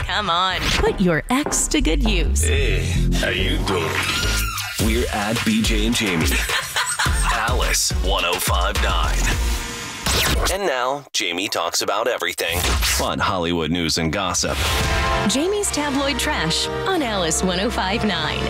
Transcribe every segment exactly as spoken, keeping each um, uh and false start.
Come on, put your ex to good use. Hey, how you doing? We're at B J and Jamie. Alice one oh five point nine. And now, Jamie talks about everything. Fun Hollywood news and gossip. Jamie's Tabloid Trash on Alice one oh five point nine.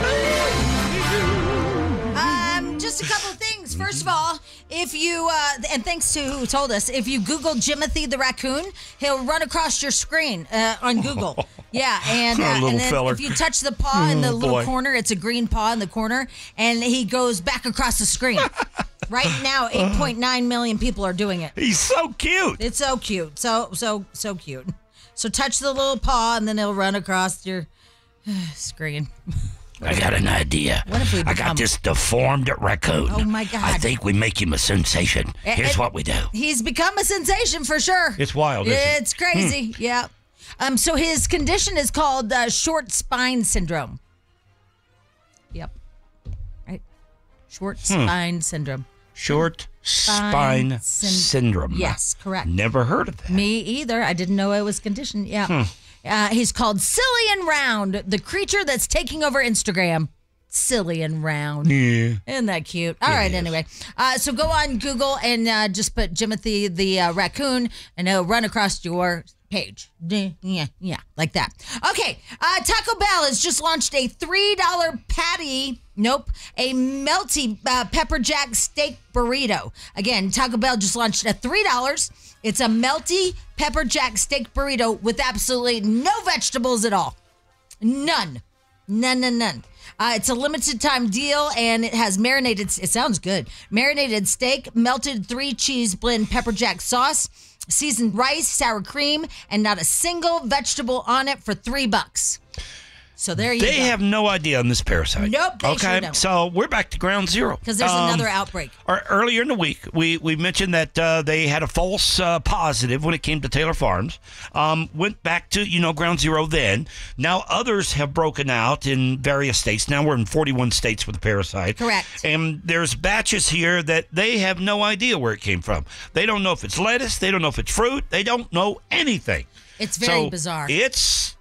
Um, just a couple of things. First of all, if you, uh, and thanks to who told us, if you Google Jimothy the raccoon, he'll run across your screen uh, on Google. Yeah, and, uh, little and then feller. if you touch the paw in the Oh, little boy. corner, it's a green paw in the corner, and he goes back across the screen. Right now, eight point nine million people are doing it. He's so cute. It's so cute. So, so, so cute. So touch the little paw, and then he'll run across your screen. I got an idea. What if we I become- got this deformed raccoon. Oh, my God. I think we make him a sensation. Eh, Here's eh, what we do. He's become a sensation for sure. It's wild, isn't it? It's crazy. Yeah. Um. So his condition is called uh, short spine syndrome. Yep. Right. Short spine syndrome. Short spine, Spine syn- syndrome. Yes, correct. Never heard of that. Me either. I didn't know it was conditioned. Yeah. Uh, he's called Silly and Round, the creature that's taking over Instagram. Silly and Round. Yeah. Isn't that cute? All right, anyway. Uh, so go on Google and uh, just put Jimothy the uh, raccoon, and it'll run across your page. D- Yeah, yeah, like that. Okay, uh, Taco Bell has just launched a three dollar patty, nope, a melty uh, pepper jack steak burrito. Again, Taco Bell just launched at three dollars. It's a melty pepper jack steak burrito with absolutely no vegetables at all. None. None, none, none. Uh, it's a limited time deal, and it has marinated, it sounds good, marinated steak, melted three cheese blend pepper jack sauce, seasoned rice, sour cream, and not a single vegetable on it for three bucks. So there you They go. have no idea on this parasite. Nope, they okay, sure don't. so we're back to ground zero. Because there's Um, another outbreak. Or earlier in the week, we, we mentioned that uh, they had a false uh, positive when it came to Taylor Farms. Um, went back to, you know, ground zero then. Now others have broken out in various states. Now we're in forty-one states with the parasite. Correct. And there's batches here that they have no idea where it came from. They don't know if it's lettuce. They don't know if it's fruit. They don't know anything. It's very So bizarre. It's,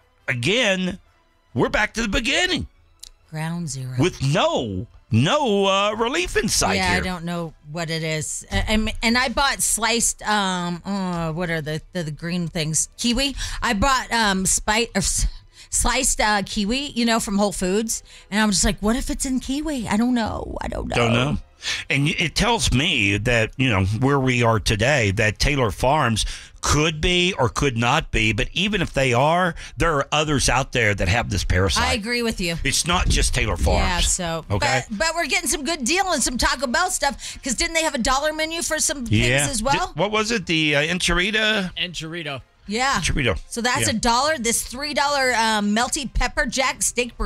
again, we're back to the beginning Ground zero. with no no uh, relief in sight yeah, here. I don't know what it is. Uh, and, and I bought sliced, um, uh, what are the, the, the green things? Kiwi. I bought um, spite, or s- sliced uh, kiwi, you know, from Whole Foods. And I'm just like, what if it's in kiwi? I don't know. I don't know. Don't know. And it tells me that, you know, where we are today, that Taylor Farms could be or could not be. But even if they are, there are others out there that have this parasite. I agree with you. It's not just Taylor Farms. Yeah, so Okay. but, but we're getting some good deal on some Taco Bell stuff because didn't they have a dollar menu for some yeah. things as well? Di- what was it? The uh, enchilada? And chorito. Yeah. Chorito. So that's Yeah. a dollar. This three dollar um, melty pepper jack steak burrito.